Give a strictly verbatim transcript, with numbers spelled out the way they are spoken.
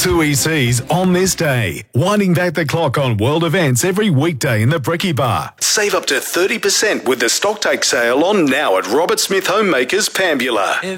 two E Cs on this day. Winding back the clock on world events every weekday in the Brekkie Bar. Save up to thirty percent with the Stocktake sale on now at Robert Smith Homemakers, Pambula.